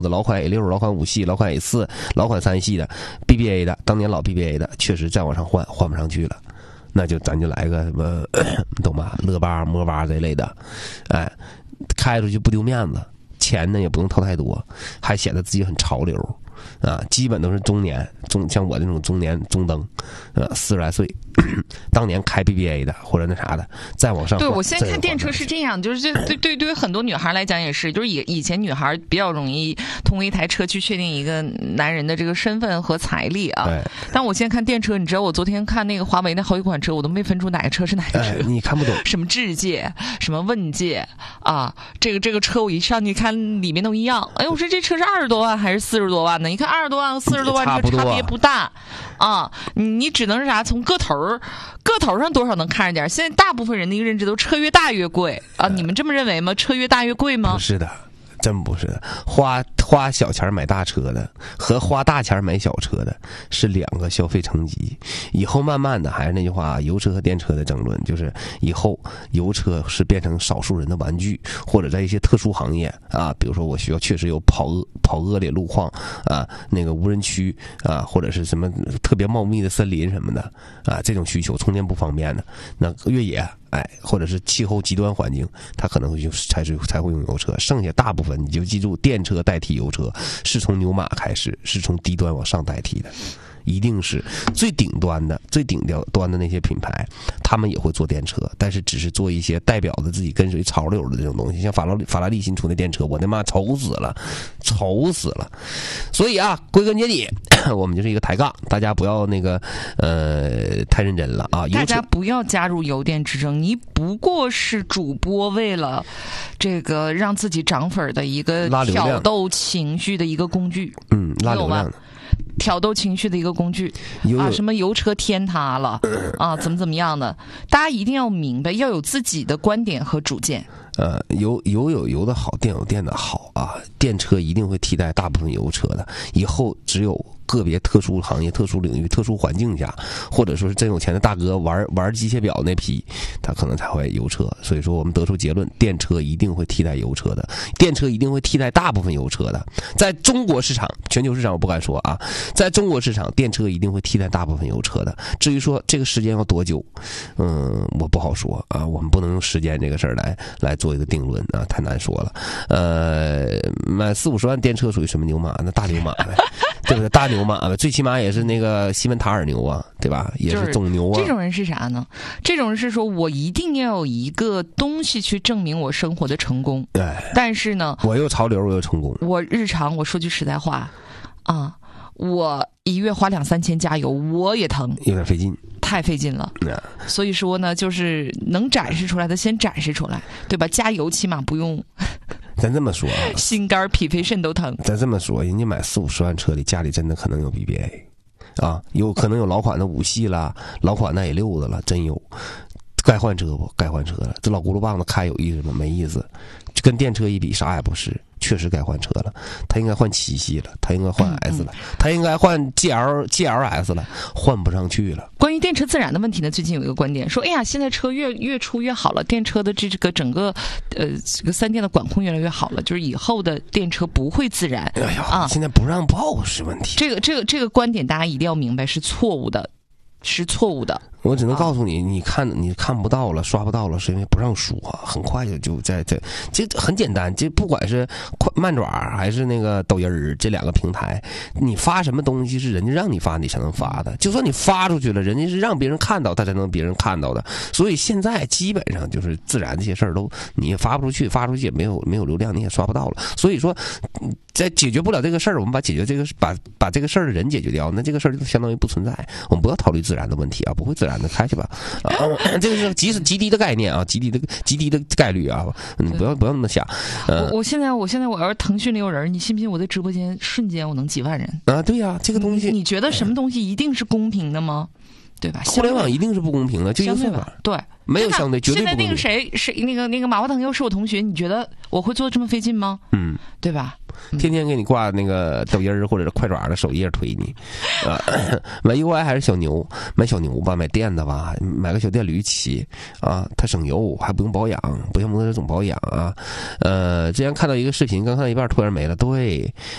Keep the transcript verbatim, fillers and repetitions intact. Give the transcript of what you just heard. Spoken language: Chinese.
老款 A 六、老款五系、老款 A 四、老款三系的 B B A 的，当年老 B B A 的，确实再往上换换不上去了，那就咱就来个什么，懂吧？乐巴、摩巴这类的，哎，开出去不丢面子，钱呢也不用掏太多，还显得自己很潮流。啊，基本都是中年中，像我这种中年中登，呃，四十来岁，当年开 B B A 的或者那啥的，再往上。 对，我现在看电车是这样，就是这对对对于很多女孩来讲也是，就是以以前女孩比较容易通过一台车去确定一个男人的这个身份和财力啊。 对。 但我现在看电车，你知道我昨天看那个华为的好几款车，我都没分出哪个车是哪个车。 哎、你看不懂。 什么智界，什么问界啊，这个这个车我一上去看里面都一样。哎，我说这车是二十多万还是四十多万呢？你看二十多万和四十多万这个差别不大啊，你只能是啥？从个头个头上多少能看着点。现在大部分人的一个认知都车越大越贵啊，你们这么认为吗？车越大越贵吗？ 不是的。真不是的，花花小钱买大车的和花大钱买小车的是两个消费层级。以后慢慢的，还是那句话，油车和电车的争论，就是以后油车是变成少数人的玩具，或者在一些特殊行业啊，比如说我需要确实有跑恶跑恶劣路况啊，那个无人区啊，或者是什么特别茂密的森林什么的啊，这种需求充电不方便的，那越野。哎，或者是气候极端环境，它可能会就才是才会用油车。剩下大部分你就记住，电车代替油车是从牛马开始，是从低端往上代替的。一定是最顶端的、最顶端的那些品牌，他们也会做电车，但是只是做一些代表的自己跟随潮流的这种东西。像法拉利、法拉利新出的电车，我的妈，愁死了，愁死了。所以啊，归根结底，我们就是一个抬杠，大家不要那个呃太认真了啊！ 大家不要加入油电之争，你不过是主播为了这个让自己涨粉的一个挑逗情绪的一个工具， 嗯，拉流量的。 挑逗情绪的一个工具啊，什么油车天塌了啊，怎么怎么样的，大家一定要明白，要有自己的观点和主见。 呃，油油有油的好，电有电的好啊，电车一定会替代大部分油车的，以后只有个别特殊行业、特殊领域、特殊环境下，或者说是真有钱的大哥玩玩机械表那批，他可能才会油车。所以说，我们得出结论，电车一定会替代油车的，电车一定会替代大部分油车的。在中国市场、全球市场我不敢说啊，在中国市场，电车一定会替代大部分油车的。至于说这个时间要多久，嗯，我不好说啊，我们不能用时间这个事儿来来做一个定论啊，太难说了。呃，买四五十万电车属于什么牛马？那大牛马呗。对不对？大牛马最起码也是那个西门塔尔牛啊，对吧？也是总牛啊。 这种人是啥呢？这种人是说我一定要有一个东西去证明我生活的成功。 对。 但是呢， 我又潮流，我又成功。 我日常，我说句实在话，啊，我一月花两三千加油，我也疼， 有点费劲， 太费劲了。 嗯、 所以说呢，就是能展示出来的先展示出来，对吧？加油起码不用。 咱这么说啊， 心肝脾肺肾都疼。 咱这么说，人家买四五十万车里，家里真的可能有 B B A， 啊，有可能有老款的五系啦，老款的 A 六的了，真有。该换车不？该换车了。这老轱辘棒子开有意思吗？没意思。跟电车一比，啥也不是。确实该换车了，他应该换七系了，他应该换 S 了，嗯嗯、他应该换 G L G L S 了，换不上去了。 关于电车自燃的问题呢，最近有一个观点说，哎呀，现在车越越出越好了，电车的这个整个呃这个三电的管控越来越好了，就是以后的电车不会自燃。 哎呀， 啊， 现在不让报是问题。 这个这个这个观点大家一定要明白是错误的，是错误的。 我只能告诉你，啊、你看你看不到了，刷不到了，是因为不让说，很快就就在这，这很简单。这不管是快慢爪还是那个抖音儿这两个平台，你发什么东西是人家让你发你才能发的，就算你发出去了，人家是让别人看到，他才能别人看到的。所以现在基本上就是自然这些事儿都你也发不出去，发出去也没有没有流量，你也刷不到了。所以说，在解决不了这个事儿，我们把解决这个把把这个事儿的人解决掉，那这个事儿就相当于不存在。我们不要考虑自然的问题啊，不会自然。开去吧，啊，这个是极极低的概念啊，极低的极低的概率啊，你不要不要那么想。呃、 我我现在我现在我要是腾讯里有人，你信不信我在直播间瞬间我能几万人啊？对呀、啊，这个东西你，你觉得什么东西一定是公平的吗？对吧？ 互联网一定是不公平的，就一个算法， 对， 没有相对，绝对不公平。 现在那个谁谁那个那个马化腾要是我同学，你觉得我会做这么费劲吗？ 嗯， 对吧？ 天天给你挂那个抖音或者是快爪的首页推你，啊，买 U I 还是小牛，买小牛吧，买电的吧，买个小电驴骑啊，它省油还不用保养，不像摩托车总保养啊。呃，之前看到一个视频，刚看到一半突然没了，对。